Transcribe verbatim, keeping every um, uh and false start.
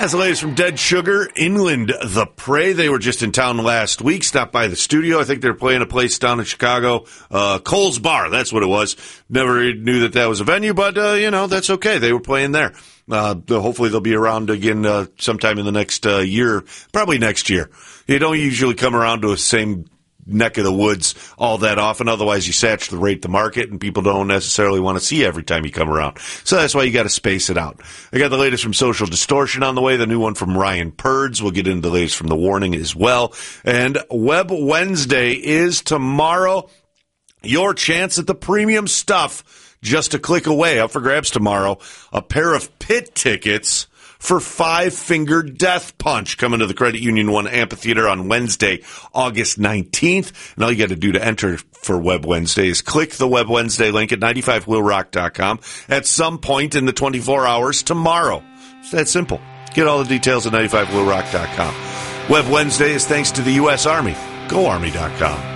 As the latest from Dead Sugar, Inland the Prey. They were just in town last week, stopped by the studio. I think they were playing a place down in Chicago, uh, Cole's Bar. That's what it was. Never knew that that was a venue, but, uh, you know, that's okay. They were playing there. Uh, hopefully they'll be around again, uh, sometime in the next, uh, year, probably next year. You don't usually come around to the same neck of the woods all that often. Otherwise, you saturate the market, and people don't necessarily want to see you every time you come around. So that's why you got to space it out. I got the latest from Social Distortion on the way, the new one from Ryan Purds. We'll get into the latest from The Warning as well. And Web Wednesday is tomorrow. Your chance at the premium stuff just a click away. Up for grabs tomorrow. A pair of pit tickets for Five Finger Death Punch coming to the Credit Union One Amphitheater on Wednesday, August nineteenth. And all you got to do to enter for Web Wednesday is click the Web Wednesday link at ninety-five will rock dot com at some point in the twenty-four hours tomorrow. It's that simple. Get all the details at ninety-five will rock dot com. Web Wednesday is thanks to the U S Army. Go Army dot com.